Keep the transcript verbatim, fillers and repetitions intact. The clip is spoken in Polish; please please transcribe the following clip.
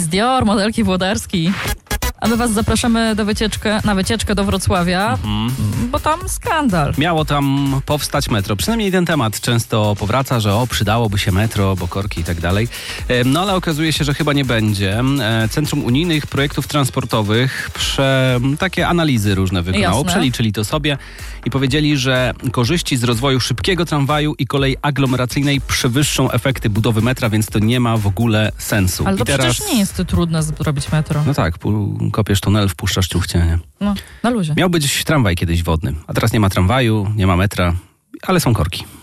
Dior, modelki Włodarski. A my was zapraszamy do wycieczkę, na wycieczkę do Wrocławia, mhm. bo tam skandal. Miało tam powstać metro. Przynajmniej ten temat często powraca, że o, przydałoby się metro, bo korki i tak dalej. No ale okazuje się, że chyba nie będzie. Centrum Unijnych Projektów Transportowych prze, takie analizy różne wykonało. Jasne. Przeliczyli to sobie i powiedzieli, że korzyści z rozwoju szybkiego tramwaju i kolei aglomeracyjnej przewyższą efekty budowy metra, więc to nie ma w ogóle sensu. Ale to I teraz... przecież nie jest to trudne zrobić metro. No tak, pół... kopiesz tunel, wpuszczasz ciuchcie, nie? No, na luzie. Miał być tramwaj kiedyś wodny, a teraz nie ma tramwaju, nie ma metra, ale są korki.